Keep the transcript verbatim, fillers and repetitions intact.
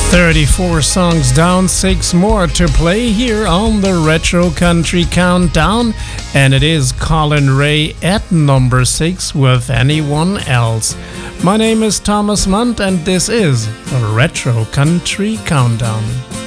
thirty-four songs down, six more to play here on the Retro Country Countdown, and it is Colin Ray at number six with Anyone Else. My name is Thomas Munt, and this is the Retro Country Countdown.